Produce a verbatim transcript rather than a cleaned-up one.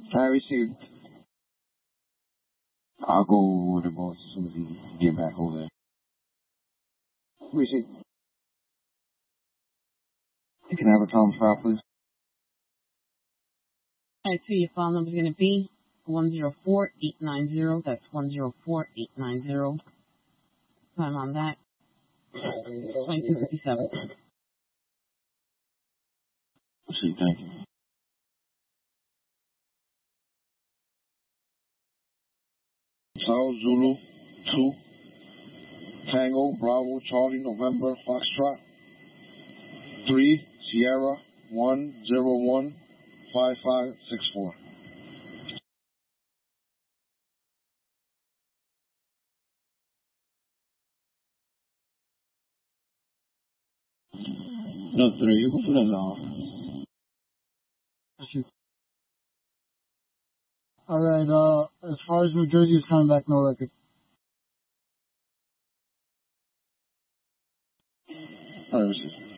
I received. I'll go with the boss as soon as he get back over there. Received. You can have a Thomas file, please. I see your file number is going to be one zero four eight nine zero. That's one zero four eight nine zero. Time on that. twenty-two fifty-seven. See, thank you. South Zulu two, Tango, Bravo, Charlie, November, Foxtrot, three, Sierra, one, zero, one, five, five, six, four. No, three, you can put it on. All right, uh, as far as New Jersey is coming back, no record. All right,